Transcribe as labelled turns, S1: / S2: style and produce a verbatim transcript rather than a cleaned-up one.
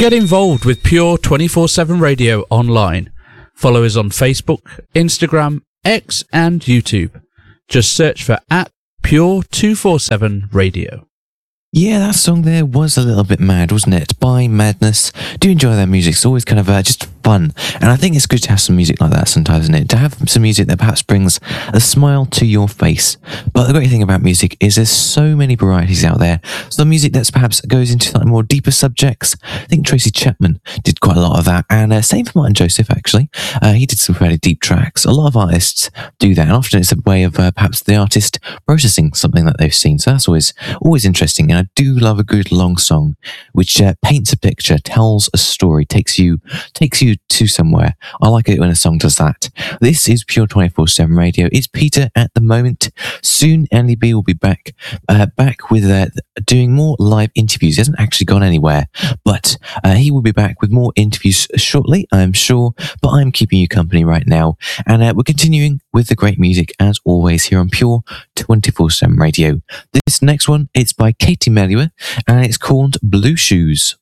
S1: Get involved with Pure twenty-four seven Radio online. Follow us on Facebook, Instagram, X and YouTube. Just search for at Pure two forty-seven Radio.
S2: Yeah, that song there was a little bit mad, wasn't it? By Madness. Do enjoy their music. It's always kind of uh, just fun. And I think it's good to have some music like that sometimes, isn't it? To have some music that perhaps brings a smile to your face. But the great thing about music is there's so many varieties out there. Some music that's perhaps goes into slightly more deeper subjects. I think Tracy Chapman did quite a lot of that. And uh, same for Martin Joseph, actually. Uh, he did some fairly deep tracks. A lot of artists do that. And often it's a way of uh, perhaps the artist processing something that they've seen. So that's always, always interesting. And I do love a good long song which uh, paints a picture, tells a story, takes you takes you to somewhere. I like it when a song does that. This is Pure twenty-four seven Radio. It's Peter at the moment. Soon Andy B will be back uh, back with uh, doing more live interviews. He hasn't actually gone anywhere, but uh, he will be back with more interviews shortly, I'm sure. But I'm keeping you company right now, and uh, we're continuing with the great music as always here on Pure twenty-four seven Radio. This next one, it's by Katie Melua, and it's called Blue Shoes.